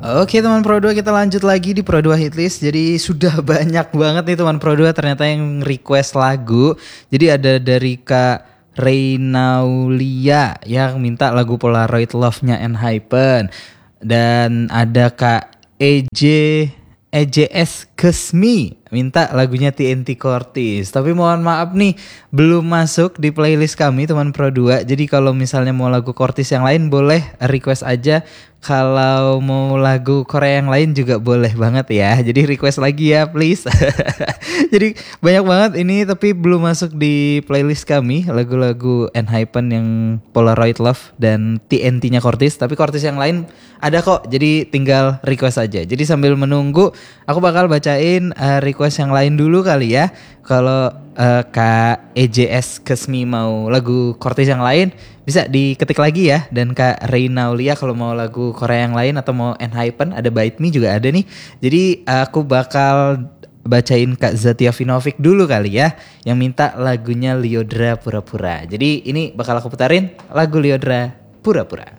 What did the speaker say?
Oke teman Pro 2, kita lanjut lagi di Pro 2 Hitlist. Jadi sudah banyak banget nih teman Pro 2 ternyata yang request lagu. Jadi ada dari Kak Reynaulia yang minta lagu Polaroid Love-nya Enhypen. Dan ada Kak EJS Kesmi minta lagunya TNT Cortis. Tapi mohon maaf nih, belum masuk di playlist kami teman Pro 2. Jadi kalau misalnya mau lagu Cortis yang lain boleh request aja. Kalau mau lagu Korea yang lain juga boleh banget ya. Jadi request lagi ya please. Jadi banyak banget ini tapi belum masuk di playlist kami lagu-lagu Enhypen yang Polaroid Love dan TNT-nya Cortis. Tapi Cortis yang lain ada kok. Jadi tinggal request aja. Jadi sambil menunggu aku bakal bacain request yang lain dulu kali ya. Kalau Kak EJS Kesmi mau lagu Cortis yang lain bisa diketik lagi ya. Dan Kak Reynaulia kalau mau lagu Korea yang lain atau mau Enhypen ada Bite Me juga ada nih. Jadi aku bakal bacain Kak Zatia Vinovic dulu kali ya yang minta lagunya Lyodra Pura-Pura. Jadi ini bakal aku putarin lagu Lyodra Pura-Pura.